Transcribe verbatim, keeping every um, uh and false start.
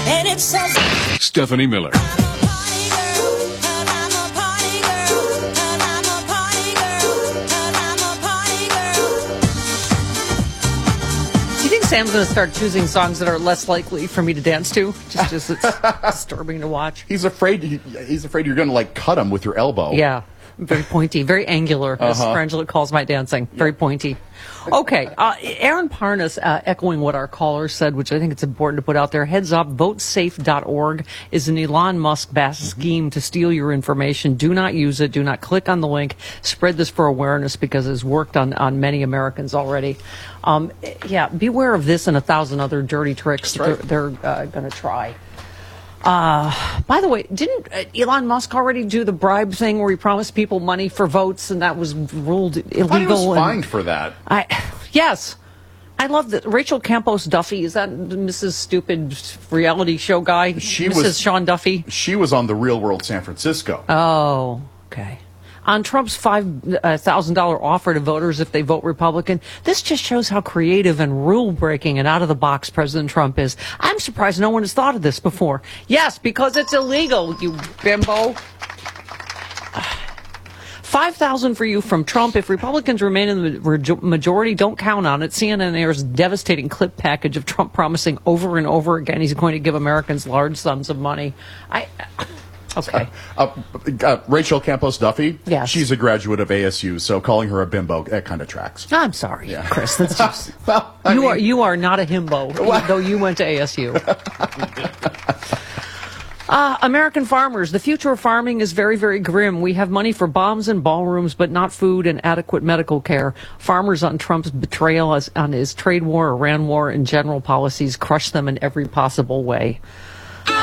And it's so Stephanie Miller. Sam's going to start choosing songs that are less likely for me to dance to, just as it's disturbing to watch. He's afraid. He, he's afraid you're going to like cut him with your elbow. Yeah, very pointy, very angular, as Uh-huh. Frangela calls my dancing. Very pointy. Okay, uh, Aaron Parnas, uh, echoing what our caller said, which I think it's important to put out there. Heads up, vote safe dot org is an Elon Musk-backed scheme to steal your information. Do not use it. Do not click on the link. Spread this for awareness because it's worked on, on many Americans already. Um, yeah, beware of this and a thousand other dirty tricks that right. they're, they're uh, going to try. Uh, by the way, didn't uh, Elon Musk already do the bribe thing where he promised people money for votes and that was ruled illegal? I thought he was and fined for that. I, yes. I love that. Rachel Campos Duffy, is that Missus Stupid reality show guy? She Missus was Sean Duffy? She was on The Real World San Francisco. Oh, okay. On Trump's five thousand dollars offer to voters if they vote Republican, this just shows how creative and rule-breaking and out-of-the-box President Trump is. I'm surprised no one has thought of this before. Yes, because it's illegal, you bimbo. five thousand dollars for you from Trump. If Republicans remain in the majority, don't count on it. C N N airs devastating clip package of Trump promising over and over again he's going to give Americans large sums of money. I... Okay. Uh, uh, uh, Rachel Campos Duffy, yes. She's a graduate of A S U, so calling her a bimbo, that kind of tracks. I'm sorry, yeah. Chris. That's just, well, I you mean, are you are not a himbo, what? though you went to A S U. Uh, American farmers, the future of farming is very, very grim. We have money for bombs and ballrooms, but not food and adequate medical care. Farmers on Trump's betrayal as, on his trade war, Iran war, and general policies crush them in every possible way.